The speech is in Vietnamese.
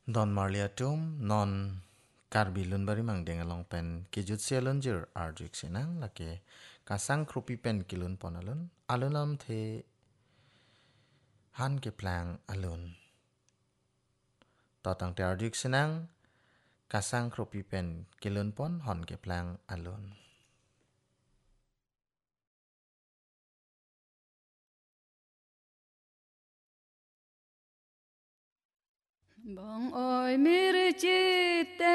Don Marlia tum non karbilun bari mang deng along pen kijut sialun jir arjuk sinang lake kasang krupi pen kilun pon alun the han ke plang alun totang te arjuk sinang kasang krupi pen kilun pon hon ke plang alun Bong oi miricit